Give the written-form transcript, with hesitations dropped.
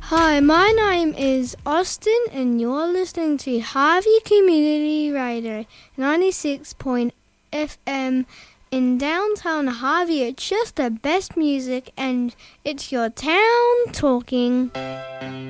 Hi, my name is Austin and you're listening to Harvey Community Radio 96.FM in downtown Harvey. It's just the best music and it's your town talking.